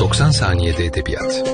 90 saniyede edebiyat.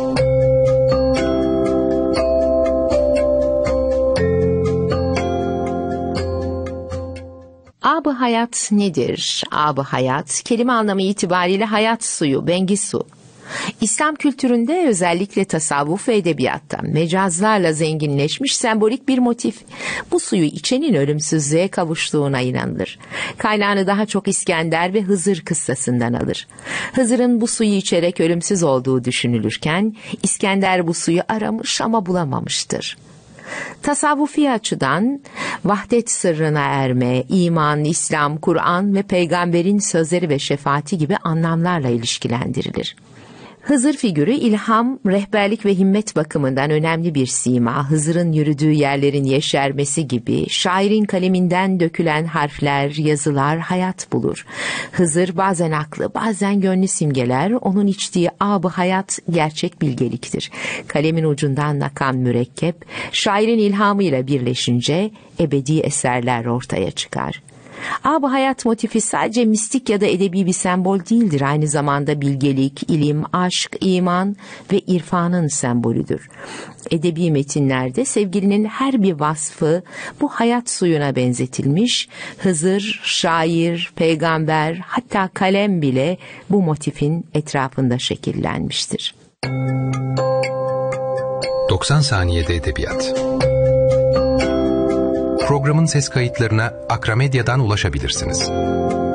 Ab-ı hayat nedir? Ab-ı hayat, kelime anlamı itibariyle hayat suyu, bengi su. İslam kültüründe özellikle tasavvuf ve edebiyatta mecazlarla zenginleşmiş sembolik bir motif. Bu suyu içenin ölümsüzlüğe kavuştuğuna inanılır. Kaynağını daha çok İskender ve Hızır kıssasından alır. Hızır'ın bu suyu içerek ölümsüz olduğu düşünülürken İskender bu suyu aramış ama bulamamıştır. Tasavvufi açıdan vahdet sırrına erme, iman, İslam, Kur'an ve peygamberin sözleri ve şefaati gibi anlamlarla ilişkilendirilir. Hızır figürü ilham, rehberlik ve himmet bakımından önemli bir sima. Hızır'ın yürüdüğü yerlerin yeşermesi gibi şairin kaleminden dökülen harfler, yazılar hayat bulur. Hızır bazen aklı, bazen gönlü simgeler, onun içtiği ab-ı hayat gerçek bilgeliktir. Kalemin ucundan akan mürekkep, şairin ilhamıyla birleşince ebedi eserler ortaya çıkar. Ab-ı hayat motifi sadece mistik ya da edebi bir sembol değildir. Aynı zamanda bilgelik, ilim, aşk, iman ve irfanın sembolüdür. Edebi metinlerde sevgilinin her bir vasfı bu hayat suyuna benzetilmiş. Hızır, şair, peygamber, hatta kalem bile bu motifin etrafında şekillenmiştir. 90 saniyede edebiyat. Programın ses kayıtlarına Akramedya'dan ulaşabilirsiniz.